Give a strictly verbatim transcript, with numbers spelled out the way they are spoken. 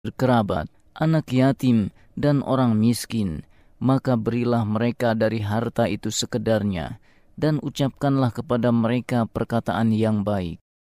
berkerabat, anak yatim, dan orang miskin, maka berilah mereka dari harta itu sekedarnya, dan ucapkanlah kepada mereka perkataan yang baik.